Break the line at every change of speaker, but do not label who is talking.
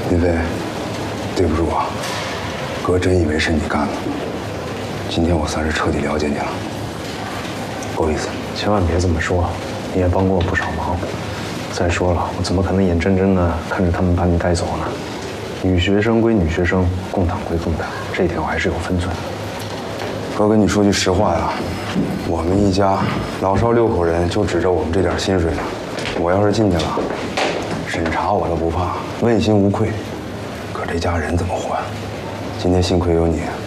林飞，对不住啊，哥真以为是你干的。今天我算是彻底了解你了，不好意思。
千万别这么说，你也帮过我不少忙。再说了，我怎么可能眼睁睁的看着他们把你带走呢？女学生归女学生，共党归共党，这一点我还是有分寸的。
哥跟你说句实话呀，我们一家老少6口人就指着我们这点薪水呢。我要是进去了，审查我都不怕，问心无愧。可这家人怎么活呀？今天幸亏有你，